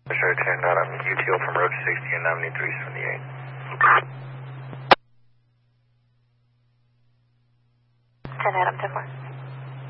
Sure, 10 out on UTO from Road 60 and 9378. 10 Adam 10 4.